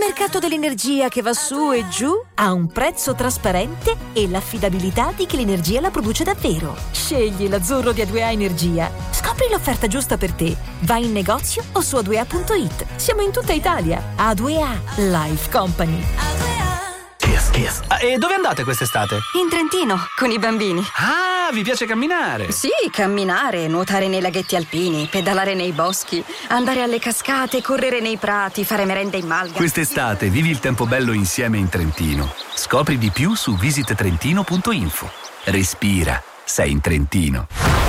mercato dell'energia che va su e giù a un prezzo trasparente e l'affidabilità di chi l'energia la produce davvero. Scegli l'azzurro di A2A Energia. Scopri l'offerta giusta per te. Vai in negozio o su a2a.it. Siamo in tutta Italia. A2A Life Company. Yes. E dove andate quest'estate? In Trentino, con i bambini. Ah, vi piace camminare? Sì, camminare, nuotare nei laghetti alpini, pedalare nei boschi, andare alle cascate, correre nei prati, fare merenda in malga. Quest'estate vivi il tempo bello insieme in Trentino. Scopri di più su visittrentino.info. Respira, sei in Trentino.